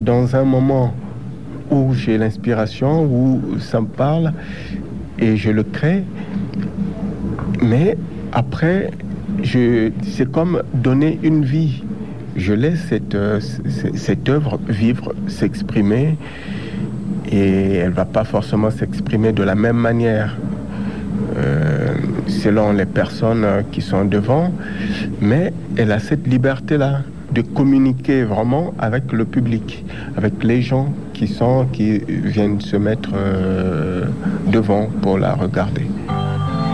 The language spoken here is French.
dans un moment où j'ai l'inspiration, où ça me parle, et je le crée. Mais après, c'est comme donner une vie. Je laisse cette œuvre vivre, s'exprimer, et elle ne va pas forcément s'exprimer de la même manière selon les personnes qui sont devant, mais elle a cette liberté-là de communiquer vraiment avec le public, avec les gens qui viennent se mettre devant pour la regarder.